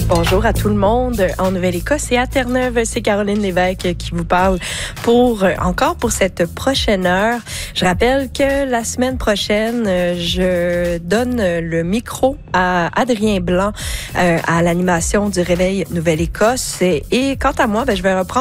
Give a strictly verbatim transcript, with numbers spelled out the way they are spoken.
Bonjour à tout le monde en Nouvelle-Écosse et à Terre-Neuve. C'est Caroline Lévesque qui vous parle pour encore pour cette prochaine heure. Je rappelle que la semaine prochaine, je donne le micro à Adrien Blanc euh, à l'animation du Réveil Nouvelle-Écosse. Et, et quant à moi, ben, je vais reprendre